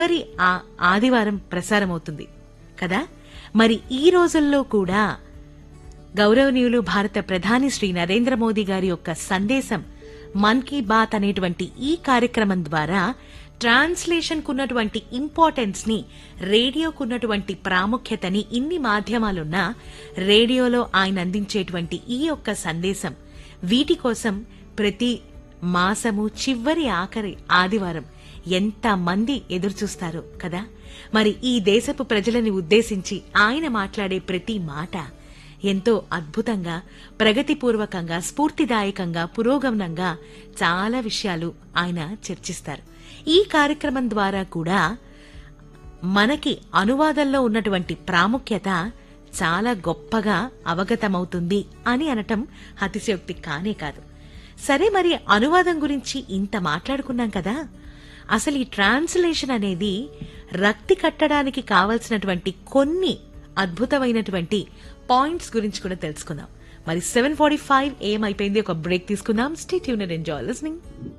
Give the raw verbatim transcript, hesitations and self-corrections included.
మరి ఆ ఆదివారం ప్రసారమవుతుంది కదా. మరి ఈ రోజుల్లో కూడా గౌరవనీయులు భారత ప్రధాని శ్రీ నరేంద్ర మోదీ గారి యొక్క సందేశం మన్ కీ బాత్ అనేటువంటి ఈ కార్యక్రమం ద్వారా ట్రాన్స్లేషన్ కున్నటువంటి ఇంపార్టెన్స్ ని, రేడియోకున్నటువంటి ప్రాముఖ్యతని ఇన్ని మాధ్యమాలున్నా రేడియోలో ఆయన అందించేటువంటి ఈ యొక్క సందేశం, వీటి కోసం ప్రతి మాసము చివరి ఆఖరి ఆదివారం ఎంత మంది ఎదురుచూస్తారో కదా. మరి ఈ దేశపు ప్రజలని ఉద్దేశించి ఆయన మాట్లాడే ప్రతి మాట ఎంతో అద్భుతంగా, ప్రగతిపూర్వకంగా, స్ఫూర్తిదాయకంగా, పురోగమనంగా చాలా విషయాలు ఆయన చర్చిస్తారు. ఈ కార్యక్రమం ద్వారా కూడా మనకి అనువాదంలో ఉన్నటువంటి ప్రాముఖ్యత చాలా గొప్పగా అవగతమవుతుంది అని అనటం అతిశయోక్తి కానే కాదు. సరే, మరి అనువాదం గురించి ఇంత మాట్లాడుకున్నాం కదా, అసలు ఈ ట్రాన్స్లేషన్ అనేది రక్తి కట్టడానికి కావలసినటువంటి కొన్ని అద్భుతమైనటువంటి పాయింట్స్ గురించి కూడా తెలుసుకుందాం. మరి సెవెన్ ఫార్టీ ఫైవ్ ఏం అయిపోయింది, ఒక బ్రేక్ తీసుకుందాం. Stay tuned and enjoy listening.